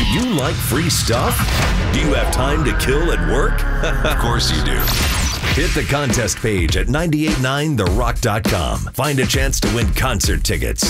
you like free stuff? Do you have time to kill at work? Of course you do. Hit the contest page at 989therock.com. Find a chance to win concert tickets.